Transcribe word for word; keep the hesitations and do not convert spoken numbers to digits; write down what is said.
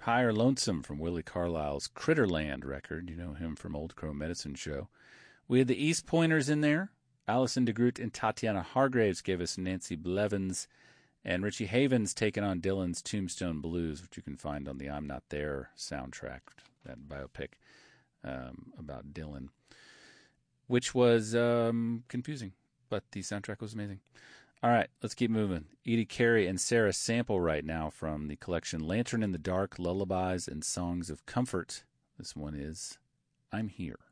High or Lonesome from Willie Carlisle's Critterland record. You know him from Old Crow Medicine Show. We had the East Pointers in there. Alison DeGroot and Tatiana Hargraves gave us Nancy Blevins. And Richie Havens taking on Dylan's Tombstone Blues, which you can find on the I'm Not There soundtrack, that biopic um, about Dylan, which was um, confusing, but the soundtrack was amazing. All right, let's keep moving. Edie Carey and Sarah Sample right now from the collection Lantern in the Dark, Lullabies and Songs of Comfort. This one is I'm Here.